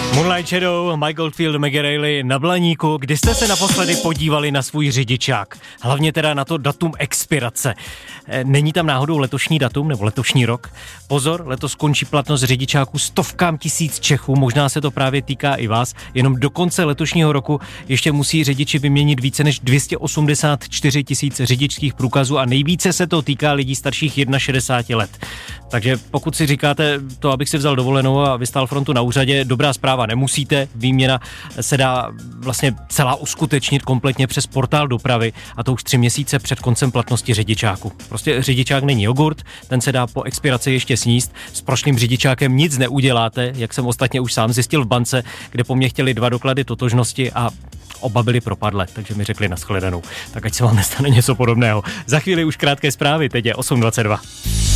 Moonlight Shadow, Mike Oldfield, Maggie Reilly na Blaníku. Kdy jste se naposledy podívali na svůj řidičák? Hlavně teda na to datum expirace. Není tam náhodou letošní datum nebo letošní rok? Pozor, letos končí platnost řidičáků stovkám tisíc Čechů, možná se to právě týká i vás. Jenom do konce letošního roku ještě musí řidiči vyměnit více než 284 tisíc řidičských průkazů a nejvíce se to týká lidí starších 61 let. Takže pokud si říkáte to, abych si vzal dovolenou a vystál frontu na úřadě, dobrá zpráva, nemusíte. Výměna se dá vlastně celá uskutečnit kompletně přes portál dopravy a to už 3 měsíce před koncem platnosti řidičáku. Prostě řidičák není jogurt, ten se dá po expiraci ještě sníst. S prošlým řidičákem nic neuděláte, jak jsem ostatně už sám zjistil v bance, kde po mně chtěli 2 doklady totožnosti a oba byly propadlé, takže mi řekli nashledanou. Tak ať se vám nestane něco podobného. Za chvíli už krátké zprávy, teď je 8:22.